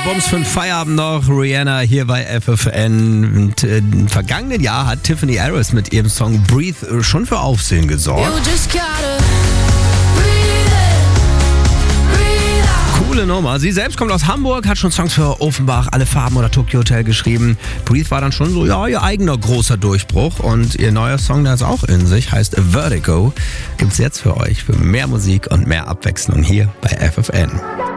Bums für den Feierabend noch. Rihanna hier bei FFN. Und im vergangenen Jahr hat Tiffany Harris mit ihrem Song Breathe schon für Aufsehen gesorgt. Coole Nummer. Sie selbst kommt aus Hamburg, hat schon Songs für Offenbach, Alle Farben oder Tokyo Hotel geschrieben. Breathe war dann schon so, ja, ihr eigener großer Durchbruch. Und ihr neuer Song, der ist auch in sich, heißt Vertigo. Gibt's jetzt für euch für mehr Musik und mehr Abwechslung hier bei FFN.